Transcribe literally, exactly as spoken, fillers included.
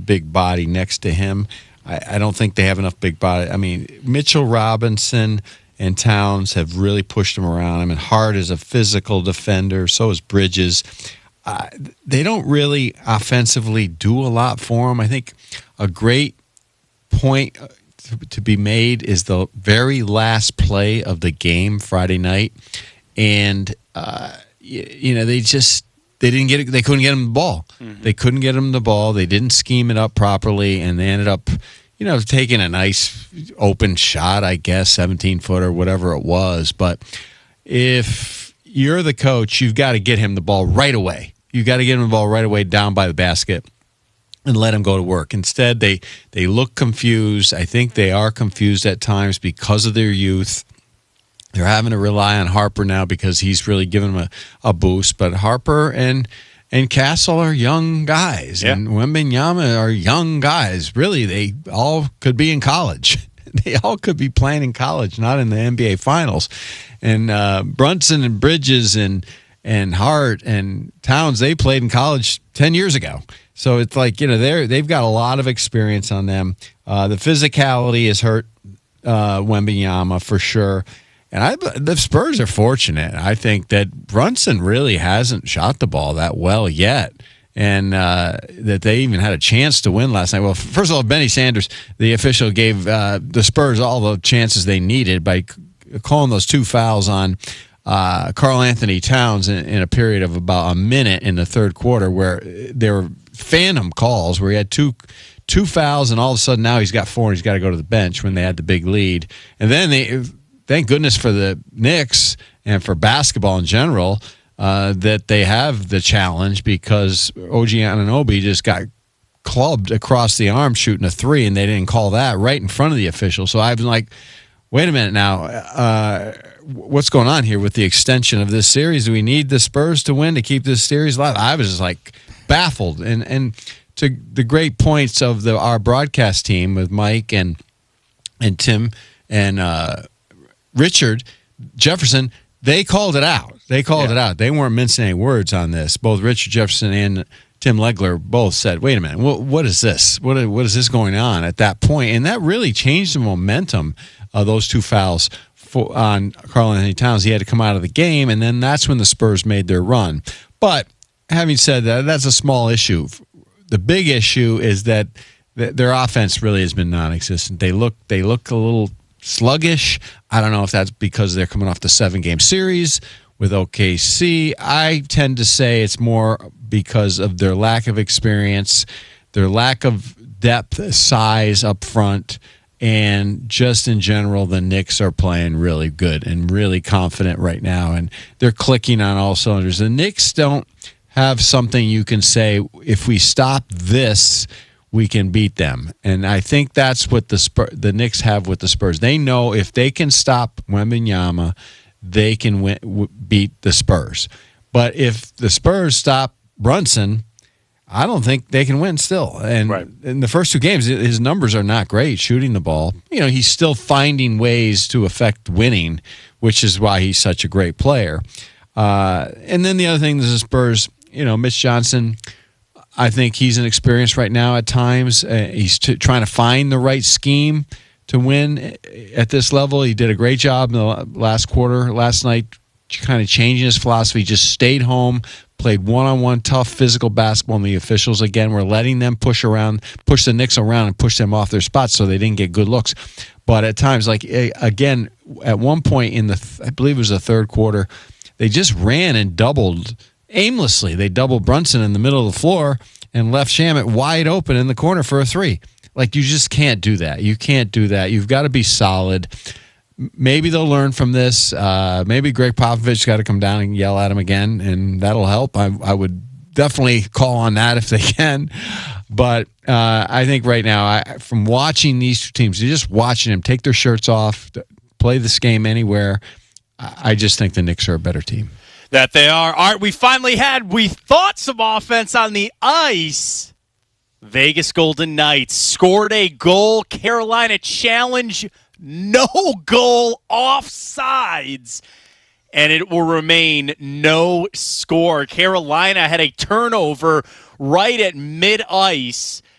big body next to him. I, I don't think they have enough big body. I mean, Mitchell Robinson and Towns have really pushed him around. I mean, Hart is a physical defender. So is Bridges. Uh, they don't really offensively do a lot for him. I think a great point to, to be made is the very last play of the game Friday night, and uh, you, you know they just they didn't get it, they couldn't get him the ball. Mm-hmm. They couldn't get him the ball. They didn't scheme it up properly, and they ended up you know taking a nice open shot, I guess, seventeen foot or whatever it was. But if you're the coach, you've got to get him the ball right away. You've got to get him the ball right away down by the basket and let him go to work. Instead, they, they look confused. I think they are confused at times because of their youth. They're having to rely on Harper now because he's really given them a, a boost. But Harper and and Castle are young guys. Yeah. And Wembanyama are young guys. Really, they all could be in college. They all could be playing in college, not in the N B A Finals. And uh, Brunson and Bridges and and Hart and Towns, they played in college ten years ago. So it's like, you know, they're, they've got a lot of experience on them. Uh, the physicality has hurt uh, Wembanyama for sure. And I, the Spurs are fortunate. I think that Brunson really hasn't shot the ball that well yet. And uh, that they even had a chance to win last night. Well, first of all, Benny Sanders, the official, gave uh, the Spurs all the chances they needed by c- calling those two fouls on Uh, Karl Anthony Towns in, in a period of about a minute in the third quarter, where there were phantom calls where he had two two fouls, and all of a sudden now he's got four and he's got to go to the bench when they had the big lead. And then they, thank goodness for the Knicks and for basketball in general, uh, that they have the challenge, because O G Anunoby just got clubbed across the arm shooting a three, and they didn't call that right in front of the official. So I've been like, wait a minute now, uh, what's going on here with the extension of this series? Do we need the Spurs to win to keep this series alive? I was just like baffled. And and to the great points of the our broadcast team with Mike and and Tim and uh, Richard Jefferson, they called it out. They called yeah. it out. They weren't mincing any words on this. Both Richard Jefferson and Tim Legler both said, wait a minute, what, what is this? What, what is this going on at that point? And that really changed the momentum of those two fouls for, on Karl Anthony Towns. He had to come out of the game, and then that's when the Spurs made their run. But having said that, that's a small issue. The big issue is that th- their offense really has been non-existent. They look, they look a little sluggish. I don't know if that's because they're coming off the seven-game series with O K C. I tend to say it's more because of their lack of experience, their lack of depth, size up front, and just in general, the Knicks are playing really good and really confident right now, and they're clicking on all cylinders. The Knicks don't have something you can say, if we stop this, we can beat them. And I think that's what the Spurs, the Knicks have with the Spurs. They know if they can stop Wembanyama, they can win, w- beat the Spurs. But if the Spurs stop Brunson, I don't think they can win still. And right. in the first two games, his numbers are not great shooting the ball. You know, he's still finding ways to affect winning, which is why he's such a great player. Uh, and then the other thing is the Spurs, you know, Mitch Johnson, I think he's inexperienced right now at times. Uh, he's t- trying to find the right scheme to win at this level. He did a great job in the last quarter, last night, kind of changing his philosophy, just stayed home, played one-on-one tough physical basketball, and the officials, again, were letting them push around, push the Knicks around and push them off their spots so they didn't get good looks. But at times, like, again, at one point in the, I believe it was the third quarter, they just ran and doubled aimlessly. They doubled Brunson in the middle of the floor and left Shamet wide open in the corner for a three. Like, you just can't do that. You can't do that. You've got to be solid. Maybe they'll learn from this. Uh, maybe Greg Popovich got to come down and yell at him again, and that'll help. I, I would definitely call on that if they can. But uh, I think right now, I, from watching these two teams, just watching them take their shirts off, play this game anywhere, I just think the Knicks are a better team. That they are. All right, we finally had, we thought, some offense on the ice. Vegas Golden Knights scored a goal. Carolina challenge, no goal, offsides. And it will remain no score. Carolina had a turnover right at mid-ice.